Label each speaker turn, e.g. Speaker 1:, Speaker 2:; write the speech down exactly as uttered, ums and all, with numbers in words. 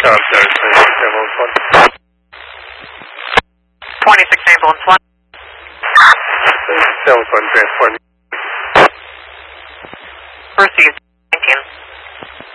Speaker 1: Charter, twenty-six ambulance one.
Speaker 2: twenty-six ambulance one.
Speaker 1: twenty-six ambulance one, transport.
Speaker 2: Received.